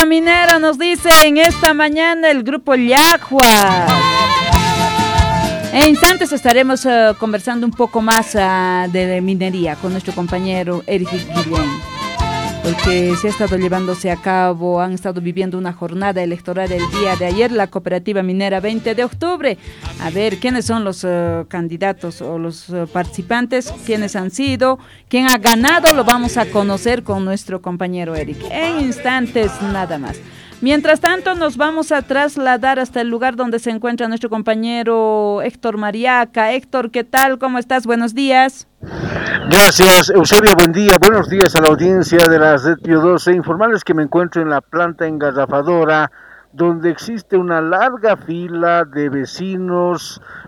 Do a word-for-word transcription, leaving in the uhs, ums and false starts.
cooperativa minera, nos dice en esta mañana el grupo Llagua. En instantes estaremos uh, conversando un poco más uh, de minería con nuestro compañero Eric Guillén, porque se ha estado llevándose a cabo, han estado viviendo una jornada electoral el día de ayer, la cooperativa minera veinte de octubre. A ver, ¿quiénes son los uh, candidatos o los uh, participantes? ¿Quiénes han sido? ¿Quién ha ganado? Lo vamos a conocer con nuestro compañero Eric en instantes nada más. Mientras tanto, nos vamos a trasladar hasta el lugar donde se encuentra nuestro compañero Héctor Mariaca. Héctor, ¿qué tal? ¿Cómo estás? Buenos días. Gracias, Eusebio. Buen día. Buenos días a la audiencia de la Red Pío doce. Informarles que me encuentro en la planta engarrafadora, donde existe una larga fila de vecinos